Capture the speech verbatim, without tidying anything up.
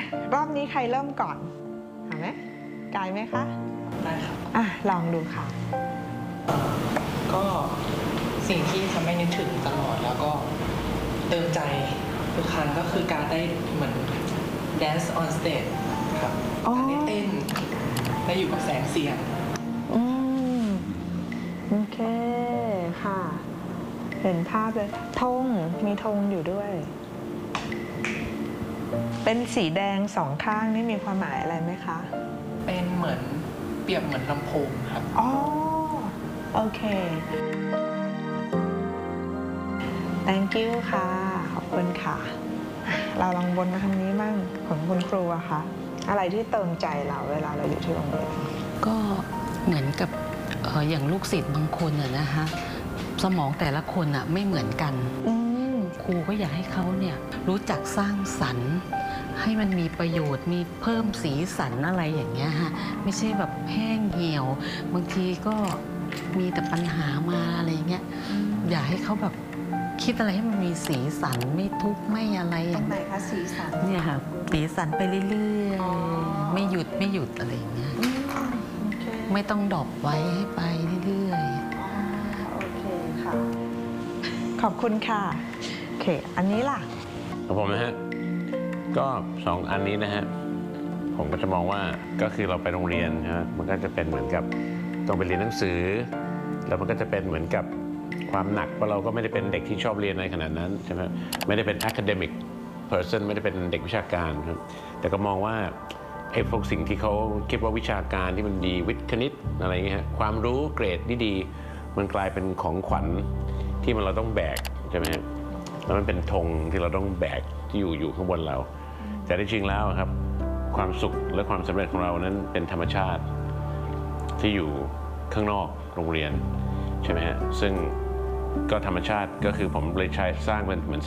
รอบนี้ใครเริ่มก่อนเอาไหมกายไหมคะได้ครับอ่ะลองดูค่ะก็สิ่งที่ทำให้นึกถึงตลอดแล้วก็เติมใจทุกครั้งก็คือการได้เหมือน dance on stage ครับอ๋อการได้เต้นได้อยู่กับแสงเสียงอืมโอเคค่ะ เห็นภาพเลยธงมีธงอยู่ด้วย เป็นสีแดงสองข้างนี่มีความหมายอะไรไหมคะเป็นเหมือนเปรียบเหมือนลำโพงครับอ๋อโอเค thank you ค่ะ ขอบคุณค่ะ เราลองวนมาทางนี้มั่งของคุณครูอะคะอะไรที่เติมใจเราเวลาเราอยู่ที่โรงเรียนก็เหมือนกับเอ่ออย่างลูกศิษย์บางคนอะนะคะสมองแต่ละคนอะไม่เหมือนกันอืมครูก็อยากให้เขาเนี่ยรู้จักสร้างสรรค์ ให้มันมีประโยชน์มีเพิ่มสีสันอะไรอย่างเงี้ยฮะไม่ใช่แบบแห้งเหี่ยว บางทีก็มีแต่ปัญหามาอะไรเงี้ยอยากให้เขาแบบคิดอะไรให้มันมีสีสันไม่ทุกข์ไม่อะไรอตรย่าง งไหนเงี้ยคะสีสันเนี่ยค่ะสีสันไปเรื่อยอ๋อๆไม่หยุดไม่หยุดอะไรอย่างเงี้ยอืมโอเคไม่ต้องดรอปไว้ให้ไปเรื่อยๆอ๋อโอเคค่ะ ขอบคุณค่ะ โอเค อันนี้ล่ะของผมนะฮะก็สองอันนี้นะฮะผมก็จะมองว่าก็คือเราไปโรงเรียนนะฮะมันก็จะเป็นเหมือนกับต้องไปเรียนหนังสือ แล้วมันก็จะเป็นเหมือนกับความหนักเพราะเราก็ไม่ได้เป็นเด็กที่ชอบเรียนอะไรขนาดนั้นใช่ไหมไม่ได้เป็น academic person ไม่ได้เป็นเด็กวิชาการครับแต่ก็มองว่าไอ้พวกสิ่งที่เขาคิดว่าวิชาการที่มันดีวิทย์คณิตอะไรเงี้ยฮะความรู้เกรดที่ดีมันกลายเป็นของขวัญที่มันเราต้องแบกใช่ไหมฮะแล้วมันเป็นธงที่เราต้องแบกที่อยู่อยู่ข้างบนเรา แต่ที่จริงแล้วครับความสุขและความสำเร็จของเรานั้นเป็นธรรมชาติที่อยู่ข้างนอกโรงเรียนใช่ไหมฮะซึ่งก็ธรรมชาติก็คือผมเลยใช้สร้างเป็นเหมือน